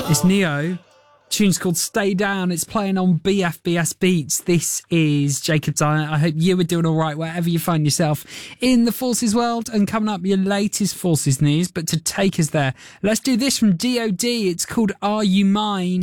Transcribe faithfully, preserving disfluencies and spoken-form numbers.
It's Neo. Tune's called Stay Down. It's playing on B F B S Beats. This is Jacob Dyer. I hope you are doing all right wherever you find yourself in the Forces world. And coming up, your latest Forces news. But to take us there, let's do this from D O D. It's called Are You Mine?